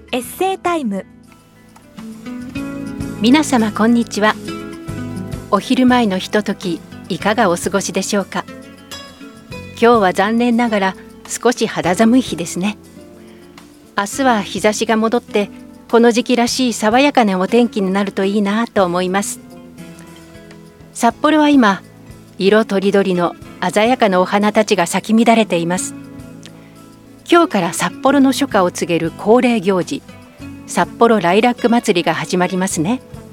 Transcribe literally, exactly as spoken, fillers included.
エッセイタイム。 皆様こんにちは。お昼前のひとときいかがお過ごしでしょうか。今日は残念ながら少し肌寒い日ですね。明日は日差しが戻ってこの時期らしい爽やかなお天気になるといいなと思います。札幌は今色とりどりの鮮やかなお花たちが咲き乱れています。今日から札幌の初夏を告げる恒例行事、札幌ライラック祭りが始まりますね。